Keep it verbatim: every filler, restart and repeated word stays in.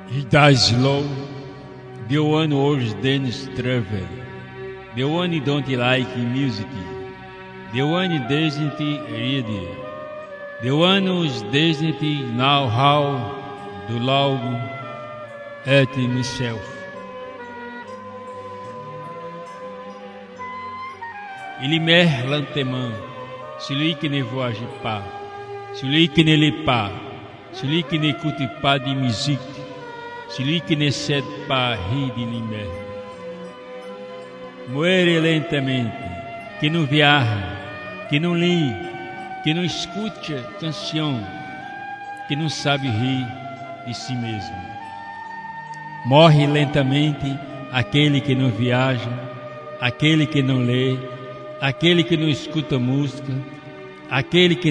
He dies slow. The one who didn't travel. The one who don't like music. The one who doesn't read. The one who doesn't know how to love at himself. Il meurt lentement, celui qui ne voyage pas, celui qui ne lit pas, celui qui n'écoute pas de musique, celui qui ne cede pas rir de lui-même. Muere lentamente, que não viaja, que não lê, que não escuta canção, que não sabe rir de si mesmo. Morre lentamente aquele que não viaja, aquele que não lê, aquele que não escuta música, aquele que